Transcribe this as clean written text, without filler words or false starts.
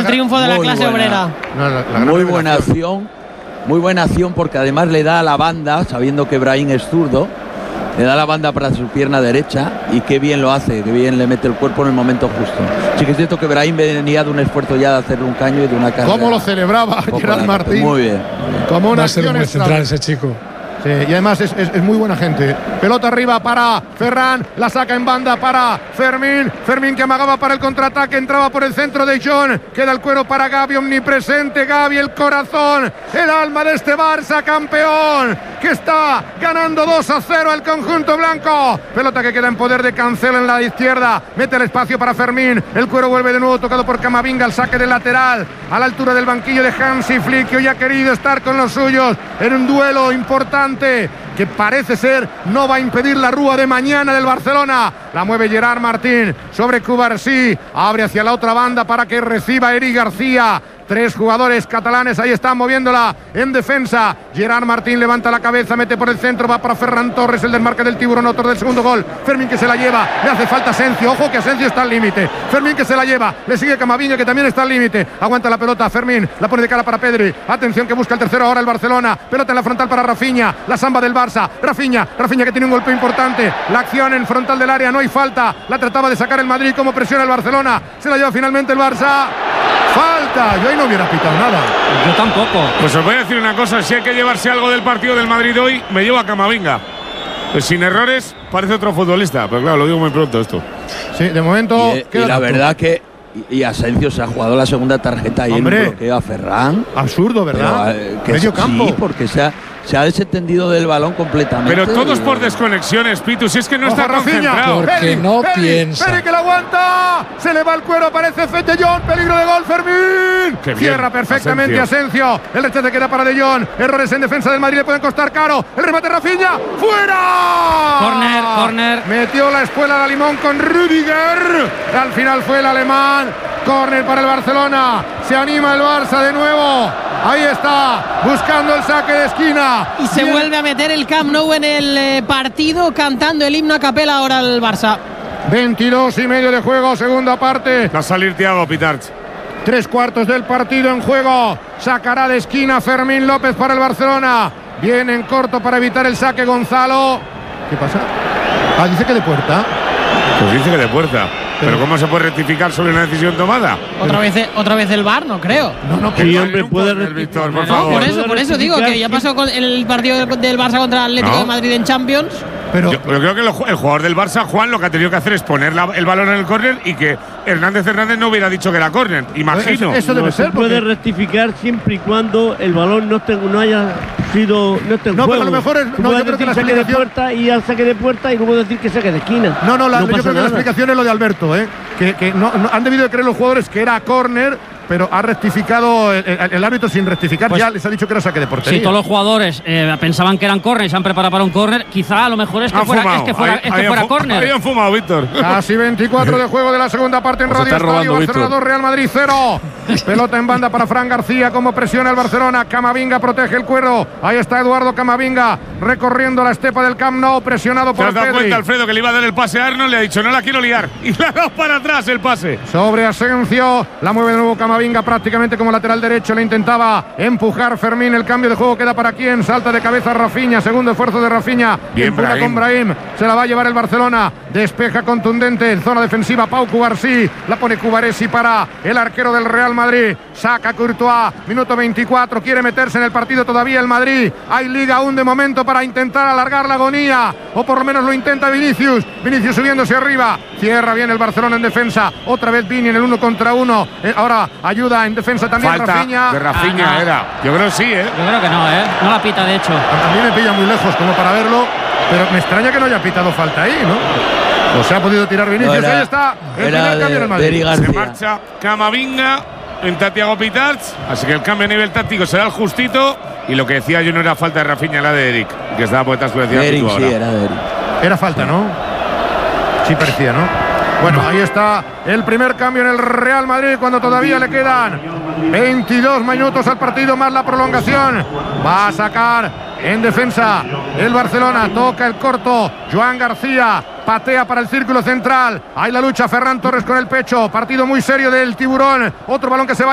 triunfo de la clase obrera. Muy buena acción. Muy buena acción porque además le da a la banda, sabiendo que Brahim es zurdo, le da la banda para su pierna derecha y qué bien lo hace, qué bien le mete el cuerpo en el momento justo. Sí que es cierto que Brahim venía de un esfuerzo ya de hacerle un caño y de una carrera. ¿Cómo lo celebraba Gerard Martín? Muy bien. Como una Va a ser muy central ese chico. Sí, y además es muy buena gente. Pelota arriba para Ferran, la saca en banda para Fermín. Fermín que amagaba para el contraataque, entraba por el centro de John. Queda el cuero para Gavi, omnipresente Gavi, el corazón, el alma de este Barça campeón, que está ganando 2-0 el conjunto blanco. Pelota que queda en poder de Cancelo en la izquierda. Mete el espacio para Fermín. El cuero vuelve de nuevo tocado por Camavinga, el saque del lateral a la altura del banquillo de Hansi Flick, que hoy ha querido estar con los suyos en un duelo importante que parece ser no va a impedir la rúa de mañana del Barcelona. La mueve Gerard Martín sobre Cubarsí, abre hacia la otra banda para que reciba Eric García. 3 jugadores catalanes, ahí están moviéndola en defensa. Gerard Martín levanta la cabeza, mete por el centro, va para Ferran Torres, el desmarque del tiburón, autor del segundo gol. Fermín que se la lleva, le hace falta Asensio, ojo que Asensio está al límite. Fermín que se la lleva, le sigue Camavinga que también está al límite. Aguanta la pelota Fermín, la pone de cara para Pedri. Atención que busca el tercero ahora el Barcelona. Pelota en la frontal para Rafinha, la samba del Barça. Rafinha que tiene un golpe importante. La acción en frontal del área, no hay falta. La trataba de sacar el Madrid, como presiona el Barcelona. Se la lleva finalmente el Barça. Falta, yo ahí no hubiera pitado nada. Yo tampoco. Pues os voy a decir una cosa, si hay que llevarse algo del partido del Madrid hoy, me llevo a Camavinga. Pues sin errores, parece otro futbolista, pero claro, lo digo muy pronto esto. Sí, de momento. Y la verdad que Asensio se ha jugado la segunda tarjeta y en un bloqueo a Ferran. Absurdo, ¿verdad? Medio campo. Sí, porque se ha desentendido del balón completamente. Pero todos por desconexiones, Pitu, si es que no está concentrado. Porque no piensa. Peri que la aguanta. Se le va el cuero, aparece De Jong, peligro de gol, Fermín. Cierra perfectamente Asensio. El rechace queda para De Jong. Errores en defensa del Madrid le pueden costar caro. El remate Rafinha. ¡Fuera! Corner. Metió la espuela de Limón con Rüdiger. Al final fue el alemán. Córner para el Barcelona. Se anima el Barça de nuevo. Ahí está, buscando el saque de esquina. Y se vuelve a meter el Camp Nou en el partido, cantando el himno a capela ahora el Barça. 22 y medio de juego, segunda parte. Va a salir Thiago Pitarch. 3/4 del partido en juego. Sacará de esquina Fermín López para el Barcelona. Viene en corto para evitar el saque Gonzalo. ¿Qué pasa? Dice que de puerta. Pues dice que de puerta. Pero ¿cómo se puede rectificar sobre una decisión tomada? Otra vez el VAR, no creo. No, sí, hombre, puede rectificar, por favor. Por eso digo que ya pasó con el partido del Barça contra el Atlético de Madrid en Champions. Pero yo creo que el jugador del Barça, Juan, lo que ha tenido que hacer es poner el balón en el córner y que Hernández no hubiera dicho que era córner. Imagino. Eso debe ser. Puede rectificar siempre y cuando el balón no esté en juego. Pero a lo mejor es. No, yo creo que la saque de puerta y al saque de puerta y luego decir que saque de esquina. Yo creo que la explicación es lo de Alberto, que no han debido de creer los jugadores que era córner, pero ha rectificado el árbitro sin rectificar, pues ya les ha dicho que era saque de portería. Sí, todos los jugadores pensaban que eran córner y se han preparado para un córner. Quizá a lo mejor es que fuera córner. Ahí han fumado, Víctor. Casi 24 de juego de la segunda parte en Radio Estadio. Barcelona 2, Real Madrid 0. Pelota en banda para Fran García, como presiona el Barcelona. Camavinga protege el cuero. Ahí está Eduardo Camavinga recorriendo la estepa del Camp Nou, presionado por Pedri. ¿Te has dado cuenta, Alfredo, que le iba a dar el pase a Arnold? Le ha dicho, no la quiero liar. Y le ha dado para atrás el pase. Sobre Asensio, la mueve de nuevo Camavinga prácticamente como lateral derecho. Le intentaba empujar Fermín. El cambio de juego queda para quién. Salta de cabeza Rafinha. Segundo esfuerzo de Rafinha. Bien, empuja con Brahim. Se la va a llevar el Barcelona. Despeja contundente en zona defensiva Pau Cubarsí. La pone Cubaresi para el arquero del Real Madrid. Saca Courtois. Minuto 24. Quiere meterse en el partido todavía el Madrid. Hay liga aún de momento para intentar alargar la agonía. O por lo menos lo intenta Vinicius. Vinicius subiéndose arriba. Cierra bien el Barcelona en defensa. Otra vez Vini en el 1 contra 1. Ahora ayuda en defensa también Rafinha. De Rafinha era. Yo creo que sí, Yo creo que no, No la pita, de hecho. A mí me pilla muy lejos como para verlo. Pero me extraña que no haya pitado falta ahí, ¿no? O se ha podido tirar Vinicius. Ahí está. El primer cambio en el Madrid. Se marcha Camavinga. Entra Thiago Pitarch. Así que el cambio a nivel táctico será el justito. Y lo que decía yo no era falta de Rafinha, la de Eric. Que estaba por detrás de Eric, sí, era de Eric. Era falta, ¿no? Sí parecía, ¿no? Bueno, ahí está el primer cambio en el Real Madrid cuando todavía le quedan 22 minutos al partido más la prolongación. Va a sacar en defensa el Barcelona. Toca el corto. Joan García patea para el círculo central. Ahí la lucha Ferran Torres con el pecho. Partido muy serio del tiburón. Otro balón que se va